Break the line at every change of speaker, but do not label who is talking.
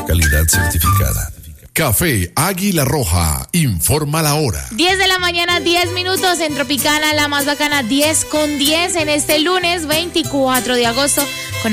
calidad certificada. Café Águila Roja, informa la hora.
10 de la mañana, 10 minutos en Tropicana, la más bacana, 10:10 en este lunes 24 de agosto.